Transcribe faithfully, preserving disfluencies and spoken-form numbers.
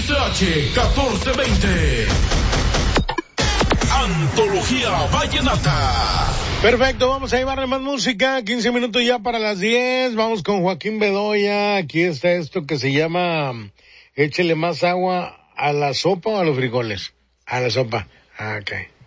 X H catorce veinte. Antología Vallenata. Perfecto, vamos a llevarle más música. quince minutos ya para las diez. Vamos con Joaquín Bedoya. Aquí está esto que se llama Échele más agua a la sopa o a los frijoles. A la sopa. Ah, ok.